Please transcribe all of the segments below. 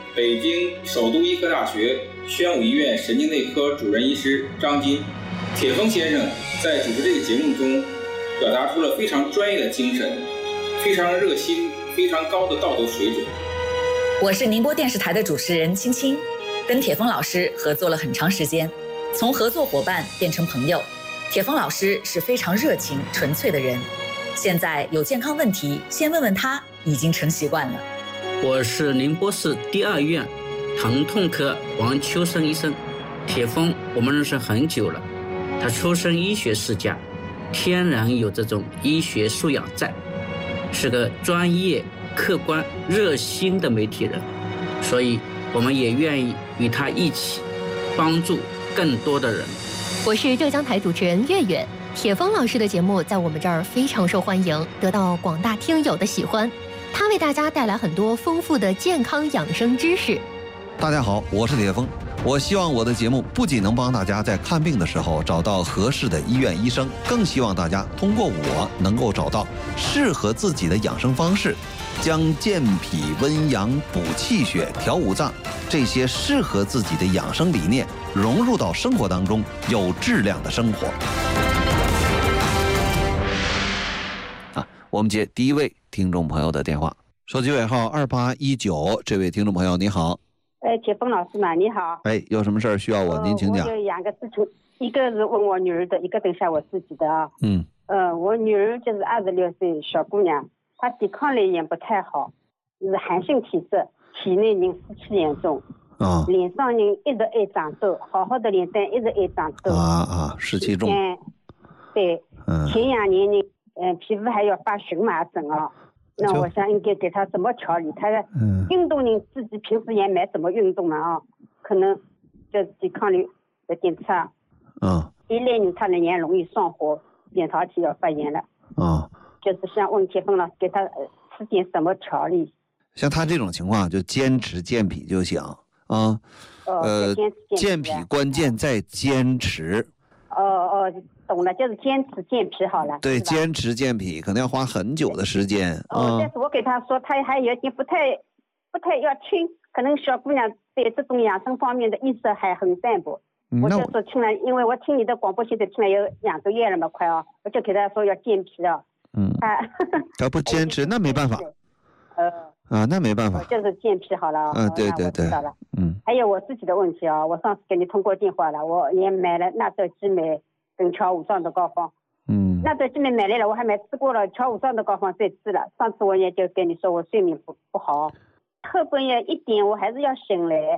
北京首都医科大学宣武医院神经内科主任医师张金。铁峰先生在主持这个节目中表达出了非常专业的精神，非常热心，非常高的道德水准。 我是宁波电视台的主持人青青，跟铁峰老师合作了很长时间，从合作伙伴变成朋友。铁峰老师是非常热情纯粹的人，现在有健康问题先问问他已经成习惯了。 我是宁波市第二医院疼痛科王秋生医生。铁峰我们认识很久了，他出身医学世家，天然有这种医学素养在，是个专业客观热心的媒体人，所以我们也愿意与他一起帮助更多的人。 我是浙江台主持人月月。铁峰老师的节目在我们这儿非常受欢迎，得到广大听友的喜欢。他为大家带来很多丰富的健康养生知识。 大家好，我是铁峰。我希望我的节目不仅能帮大家在看病的时候找到合适的医院医生，更希望大家通过我能够找到适合自己的养生方式，将健脾温阳、补气血、调五脏这些适合自己的养生理念融入到生活当中，有质量的生活。我们接第一位听众朋友的电话，手机尾号2819，这位听众朋友你好。 铁峰老师嘛，你好。 有什么事儿需要您请讲。 我有两个事情，一个是问我女儿的，一个等下我自己的啊。我女儿就是26岁小姑娘，她抵抗力也不太好，是寒性体质，体内凝湿气严重。脸上人一直爱长痘，好好的脸蛋一直爱长痘。 湿气重。 对。前2年呢。皮肤还要发荨麻疹啊，那我想应该给他怎么调理？他运动呢，自己平时也没怎么运动嘛啊，可能就抵抗力有点差。一类呢，他的也容易上火，扁桃体要发炎了。就是想问铁峰老师给他吃点什么调理？ 像他这种情况，就坚持健脾就行啊。健脾关键在坚持。 懂了，就是坚持健脾好了。 对，坚持健脾可能要花很久的时间。 但是我给他说，他还有点不太要听，可能小姑娘对这种养生方面的意识还很淡薄。我就说听了，因为我听你的广播现在听了有2个月了嘛，快我就给他说要健脾了。 他不坚持，那没办法。那没办法。 就是健脾好了。 对。 知道了。还有我自己的问题啊，我上次给你通过电话了，我也买了纳豆激酶跟调五脏的膏方。纳豆激酶买来了，我还没吃过了，调五脏的膏方再吃了。上次我也就跟你说我睡眠不好，后半夜1点我还是要醒来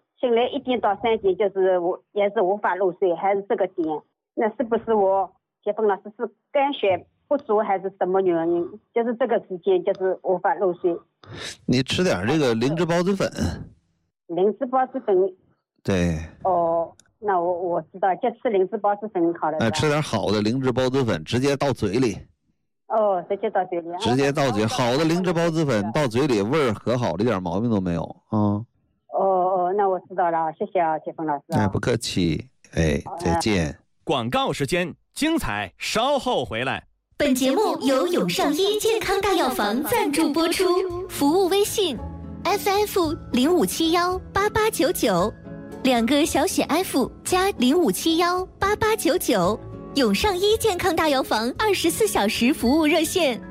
1点到3点，就是我也是无法入睡，还是这个点。那是不是我铁峰老师是肝血不足还是什么原因？就是这个时间就是无法入睡。 你吃点这个灵芝孢子粉。 灵芝孢子粉。对。那我知道，就吃灵芝孢子粉好了。 吃点好的灵芝孢子粉，直接到嘴里。 直接到嘴里。 直接到嘴，好的灵芝孢子粉到嘴里，味儿可好了，一点毛病都没有啊。 那我知道了，谢谢啊，铁峰老师。 不客气。再见。 广告时间，精彩稍后回来。 本节目由永上医健康大药房赞助播出，服务微信 FF05718899，2个小写 F 加05718899，永上医健康大药房24小时服务热线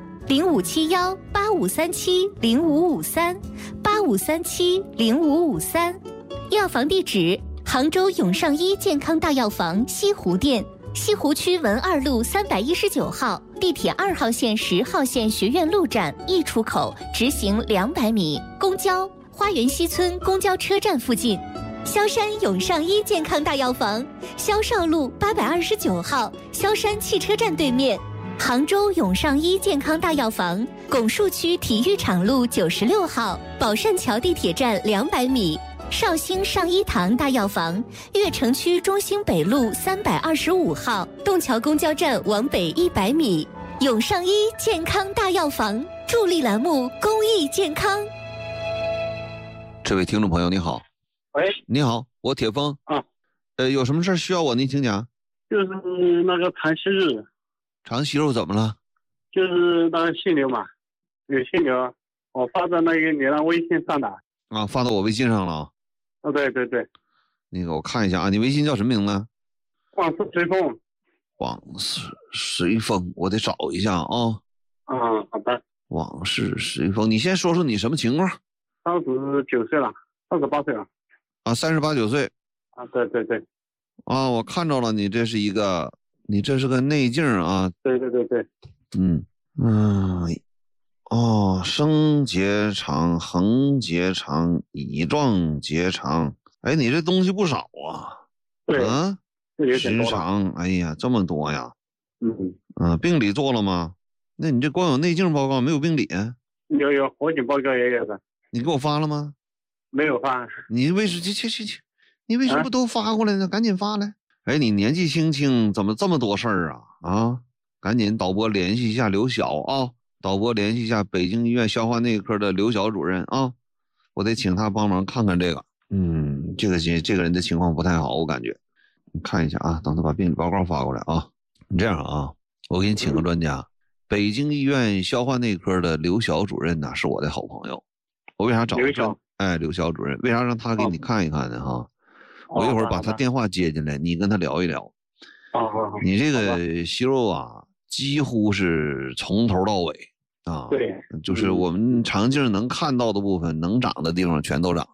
05718537055385370553，药房地址杭州永上医健康大药房西湖店，西湖区文二路319号，地铁2号线10号线学院路站1出口，直行200米，公交花园西村公交车站附近。萧山永上医健康大药房，萧少路829号，萧山汽车站对面。杭州永上医健康大药房，拱墅区体育场路96号，宝善桥地铁站200米。绍兴上医堂大药房，悦城区中兴北路325号，洞桥公交站往北100米。永上医健康大药房，助力栏目公益健康。 这位听众朋友你好。 喂， 你好，我铁峰。有什么事需要您请讲？ 就是那个肠息肉。 肠息肉怎么了？ 就是那个腺瘤嘛，有腺瘤，我发在那个你那微信上的。 啊，发到我微信上了。 对。 那个我看一下啊，你微信叫什么名字？ 往事随风。 往事随风，我得找一下啊。 好的。 往事随风，你先说说你什么情况 ？39岁了，38岁了。 啊，38、9岁。 啊，对。 啊，我看着了，你这是个内镜啊。 对。 升结肠、横结肠、乙状结肠，哎，你这东西不少啊。 对。 直肠，哎呀，这么多呀。病理做了吗？那你这光有内镜报告没有病理？ 有活检报告也有的。 你给我发了吗？ 没有发。 你为什你为什么不都发过来呢？赶紧发来。哎，你年纪轻怎么这么多事儿啊？赶紧导播联系一下刘晓啊，导播联系一下北京医院消化内科的刘晓主任啊，我得请他帮忙看看这个。这个人的情况不太好，我感觉。你看一下啊，等他把病理报告发过来啊。你这样啊，我给你请个专家，北京医院消化内科的刘晓主任呢，是我的好朋友。我为啥找刘晓主任？为啥让他给你看一看呢？哈，我一会儿把他电话接进来，你跟他聊一聊。你这个息肉啊，几乎是从头到尾啊。 对， 就是我们肠镜能看到的部分，能长的地方全都长了。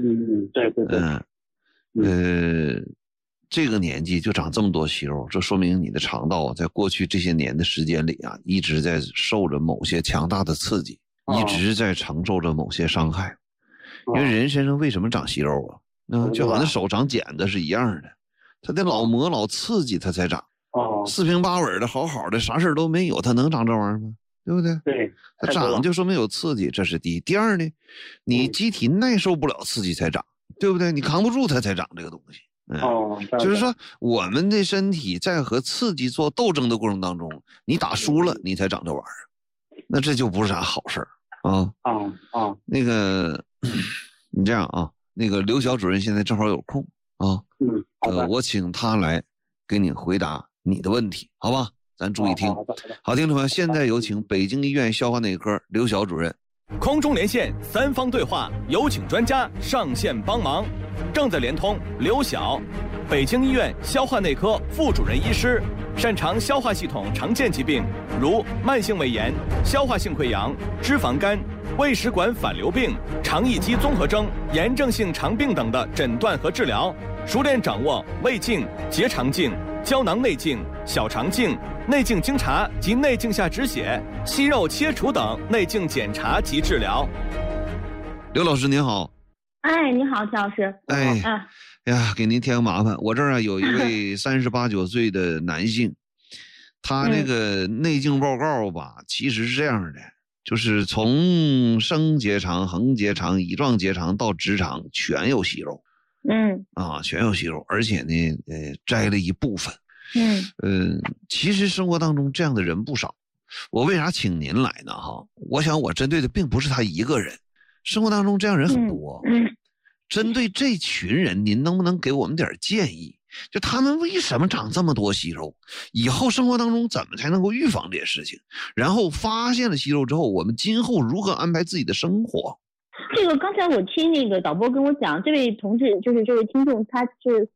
对。 这个年纪就长这么多息肉，这说明你的肠道在过去这些年的时间里啊，一直在受着某些强大的刺激，一直在承受着某些伤害。因为人身上为什么长息肉啊？就好像手长茧子是一样的，它得老磨老刺激它才长。四平八稳的好好的啥事都没有，它能长这玩意儿吗？对不对？ 对， 它长就说明有刺激，这是第一。第二呢，你机体耐受不了刺激才长，对不对？你扛不住它才长这个东西。就是说我们的身体在和刺激做斗争的过程当中，你打输了你才长这玩意儿，那这就不是啥好事儿啊。那个你这样啊，那个刘晓主任现在正好有空啊。我请他来给你回答你的问题，好吧？咱注意听。好，听众们，现在有请北京医院消化内科刘晓主任。 空中连线3方对话，有请专家上线帮忙。正在连通刘晓，北京医院消化内科副主任医师，擅长消化系统常见疾病，如慢性胃炎、消化性溃疡、脂肪肝、胃食管反流病、肠易激综合征、炎症性肠病等的诊断和治疗，熟练掌握胃镜、结肠镜、胶囊内镜、小肠镜、内镜经查及内镜下止血、息肉切除等内镜检查及治疗。 刘老师您好。 哎，你好，肖老师。 呀，给您添个麻烦，我这儿有一位38、9岁的男性，他这个内镜报告吧，其实是这样的，就是从升结肠、横结肠、乙状结肠到直肠全有息肉。全有息肉，而且呢，摘了一部分。其实生活当中这样的人不少。我为啥请您来呢？我想我针对的并不是他一个人，生活当中这样人很多。针对这群人，您能不能给我们点建议？就他们为什么长这么多息肉？以后生活当中怎么才能够预防这些事情？然后发现了息肉之后，我们今后如何安排自己的生活？ 这个刚才我听那个导播跟我讲，这位同志就是这位听众，他是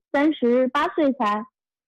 38岁才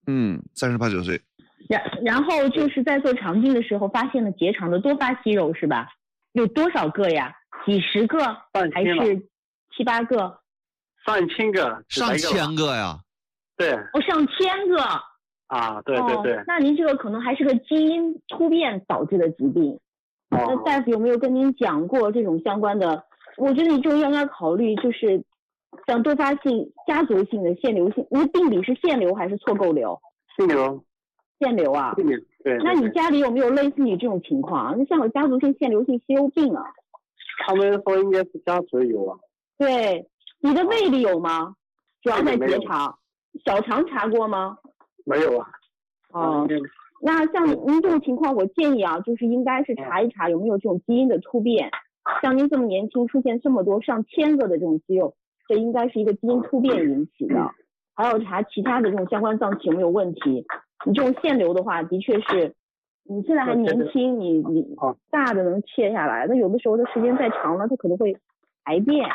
，38、9岁。 然后就是在做肠镜的时候发现了结肠的多发息肉是吧？有多少个呀？几十个还是7、8个？ 上千个。 上千个呀？ 对。 上千个。 对。 那您这个可能还是个基因突变导致的疾病。那大夫有没有跟您讲过这种相关的？我觉得你这种应该考虑，就是像多发性、家族性的腺瘤性，你的病理是腺瘤还是错构瘤？腺瘤啊。 对。 那你家里有没有类似你这种情况？那像有家族性腺瘤性息肉病啊？ 他们说应该是家族有啊。 对，你的胃里有吗？主要在结肠，小肠查过吗？ 没有啊。 那像您这种情况，我建议啊，就是应该是查一查有没有这种基因的突变。像您这么年轻，出现这么多上千个的这种息肉，这应该是一个基因突变引起的。还要查其他的这种相关脏器有没有问题。你这种腺瘤的话，的确是，你现在还年轻，你大的能切下来，那有的时候的时间再长了，它可能会癌变。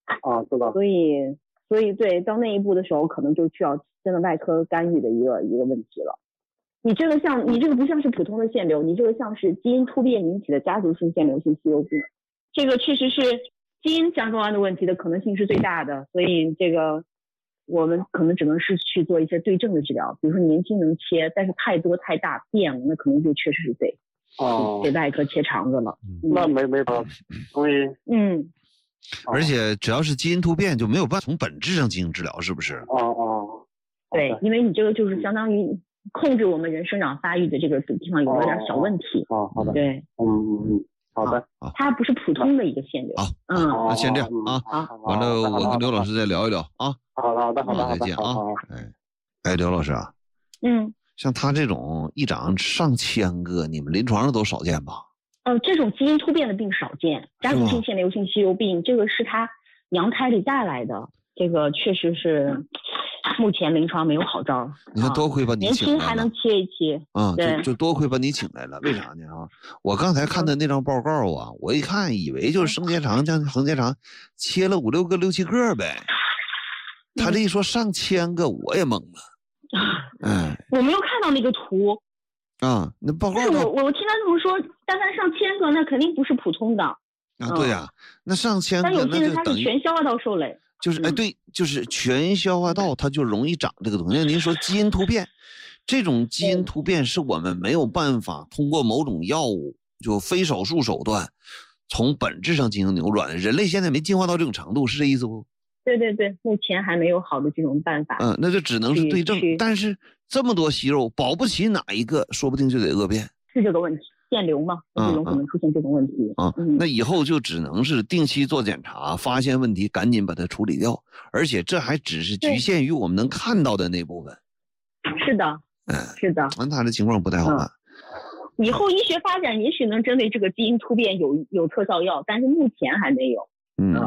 啊，知道。 所以对，到那一步的时候，可能就需要真的外科干预的一个问题了。你这个不像是普通的腺瘤，你这个像是基因突变引起的家族性腺瘤性息肉病，这个确实是基因相关的问题的可能性是最大的，所以这个我们可能只能是去做一些对症的治疗，比如说年轻能切，但是太多太大变了，那可能就确实是得外科切肠子了。 那没办法，所以而且只要是基因突变，就没有办法从本质上进行治疗，是不是？ 对，因为你这个就是相当于控制我们人生长发育的这个地方有了点小问题。 好的。 对， 好的。 它不是普通的一个腺瘤。 那先这样啊。完了，我跟刘老师再聊一聊啊。 好的， 再见啊。刘老师啊。像他这种一长上千个，你们临床上都少见吧？ 这种基因突变的病少见，家族性腺瘤性息肉病，这个是他娘胎里带来的，这个确实是目前临床没有好招。 你看，多亏把你请来了， 年轻还能切一切就多亏把你请来了。为啥呢？我刚才看的那张报告啊，我一看以为就是升结肠切了5、6个、6、7个呗。他这一说上千个，我也懵了。 我没有看到那个图。 那报告我听他这么说，但凡上千个，那肯定不是普通的。 对呀，那上千个， 但有些人他是全消化道受累。 就是对，就是全消化道它就容易长这个东西。您说基因突变，这种基因突变是我们没有办法通过某种药物就非手术手段从本质上进行扭转的。人类现在没进化到这种程度，是这意思不？ 对，目前还没有好的这种办法。 那就只能是对症，但是这么多息肉，保不齐哪一个说不定就得恶变， 是这个问题。腺瘤嘛，这种可能出现这种问题。 那以后就只能是定期做检查，发现问题赶紧把它处理掉，而且这还只是局限于我们能看到的那部分。 是的，是的。 他的情况不太好办。 以后医学发展也许能针对这个基因突变有特效药，但是目前还没有。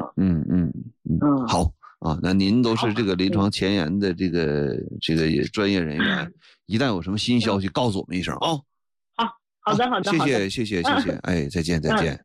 好那您都是这个临床前沿的这个专业人员，一旦有什么新消息告诉我们一声啊。 好的， 谢谢，再见。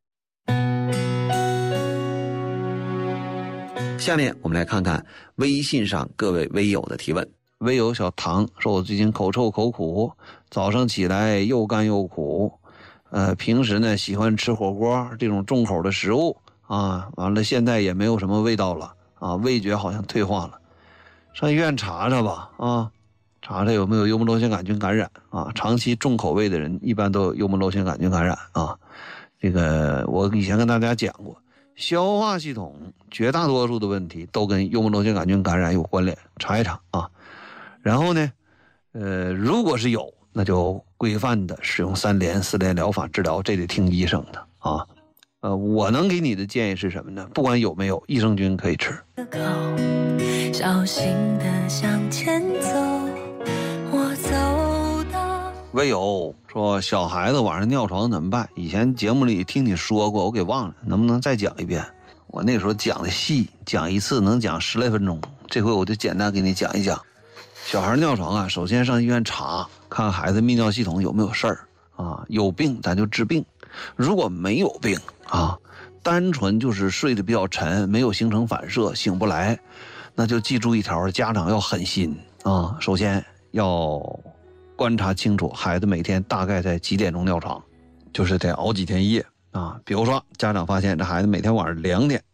下面我们来看看微信上各位微友的提问。微友小唐说，我最近口臭口苦，早上起来又干又苦，平时呢喜欢吃火锅这种重口的食物完了现在也没有什么味道了味觉好像退化了，上医院查查吧查查有没有幽门螺旋杆菌感染长期重口味的人一般都有幽门螺旋杆菌感染这个我以前跟大家讲过，消化系统绝大多数的问题都跟幽门螺旋杆菌感染有关联，查一查然后呢如果是有，那就规范的使用3联4联疗法治疗，这得听医生的我能给你的建议是什么呢？不管有没有，益生菌可以吃。小心地向前走，我走到。微友说，小孩子晚上尿床怎么办？以前节目里听你说过，我给忘了，能不能再讲一遍？我那时候讲的细，讲一次能讲10来分钟，这回我就简单给你讲一讲。小孩尿床首先上医院查，看孩子泌尿系统有没有事儿有病咱就治病，如果没有病单纯就是睡得比较沉，没有形成反射，醒不来，那就记住一条，家长要狠心首先要观察清楚孩子每天大概在几点钟尿床，就是得熬几天夜比如说家长发现这孩子每天晚上2点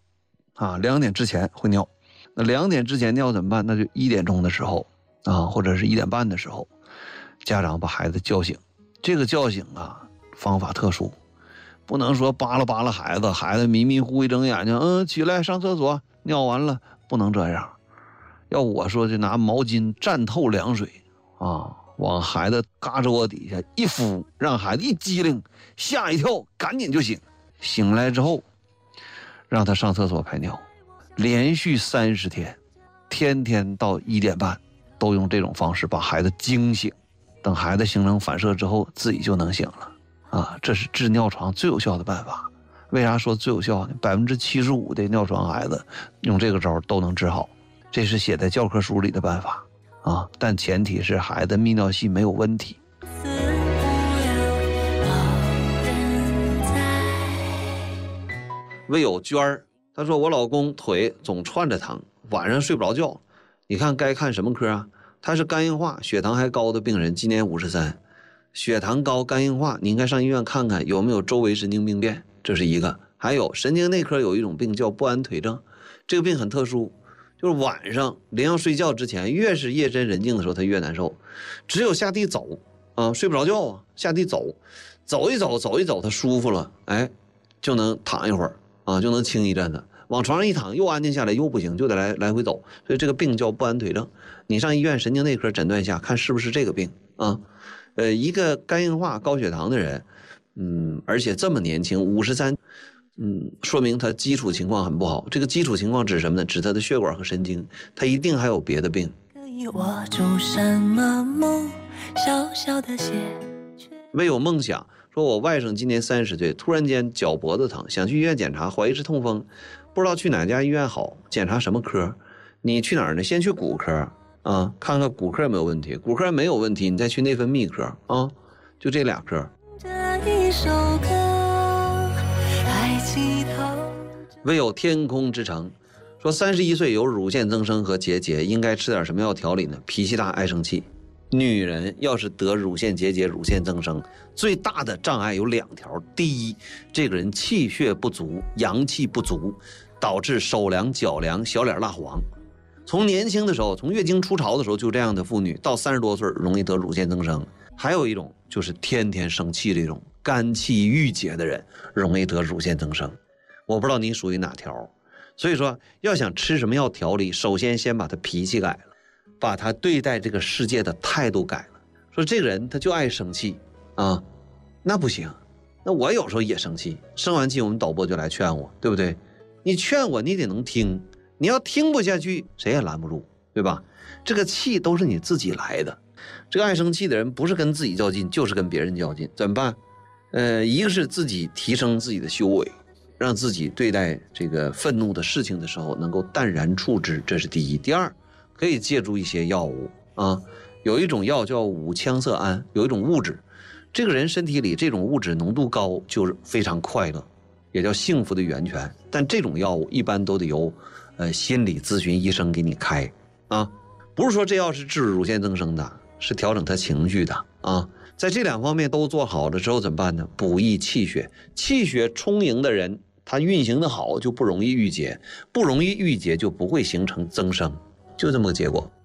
2点之前会尿，那2点之前尿怎么办？那就1点钟的时候或者是1点半的时候，家长把孩子叫醒。这个叫醒方法特殊，不能说扒拉孩子迷迷糊糊一睁眼睛起来上厕所，尿完了，不能这样。要我说就拿毛巾蘸透凉水往孩子胳肢窝底下一敷，让孩子一激灵吓一跳，赶紧就醒。醒来之后让他上厕所排尿，连续30天，天天到1点半都用这种方式把孩子惊醒，等孩子形成反射之后自己就能醒了这是治尿床最有效的办法。为啥说最有效呢？75%的尿床孩子用这个招都能治好，这是写在教科书里的办法但前提是孩子泌尿系没有问题。微友娟儿他说我老公腿总串着疼，晚上睡不着觉。你看该看什么科啊？他是肝硬化血糖还高的病人，今年53，血糖高肝硬化，你应该上医院看看有没有周围神经病变，这是一个。还有神经内科有一种病叫不安腿症，这个病很特殊，就是晚上临要睡觉之前，越是夜深人静的时候他越难受，只有下地走啊，睡不着觉啊，下地走一走他舒服了，哎，就能躺一会儿啊，就能轻一阵子，往床上一躺又安静下来又不行，就得来回走，所以这个病叫不安腿症。你上医院神经内科诊断一下，看是不是这个病啊？一个肝硬化高血糖的人，而且这么年轻53，说明他基础情况很不好。这个基础情况指什么呢？指他的血管和神经，他一定还有别的病。未有梦想说，我外甥今年30岁，突然间脚脖子疼，想去医院检查，怀疑是痛风，不知道去哪家医院好，检查什么科？你去哪儿呢？先去骨科啊，看看骨科有没有问题，骨科没有问题，你再去内分泌科啊，就这俩科。未有天空之城说，31岁有乳腺增生和结节，应该吃点什么药调理呢？脾气大，爱生气。女人要是得乳腺结节、乳腺增生，最大的障碍有2条。第一，这个人气血不足，阳气不足，导致手凉、脚凉、小脸蜡黄。从年轻的时候，从月经初潮的时候就这样的妇女，到30多岁容易得乳腺增生。还有一种就是天天生气这种肝气郁结的人，容易得乳腺增生。我不知道你属于哪条，所以说要想吃什么药调理，首先把他脾气改了，把他对待这个世界的态度改了。说这个人他就爱生气啊，那不行，那我有时候也生气，生完气我们导播就来劝我，对不对？你劝我你得能听，你要听不下去谁也拦不住，对吧？这个气都是你自己来的。这个爱生气的人不是跟自己较劲，就是跟别人较劲，怎么办？一个是自己提升自己的修为，让自己对待这个愤怒的事情的时候能够淡然处之，这是第一。第二，可以借助一些药物啊，有一种药叫五羟色胺，有一种物质，这个人身体里这种物质浓度高就是非常快乐，也叫幸福的源泉。但这种药物一般都得由心理咨询医生给你开啊，不是说这药是治乳腺增生的，是调整他情绪的啊。在这2方面都做好了之后怎么办呢？补益气血，气血充盈的人，他运行的好就不容易郁结，不容易郁结就不会形成增生，就这么个结果。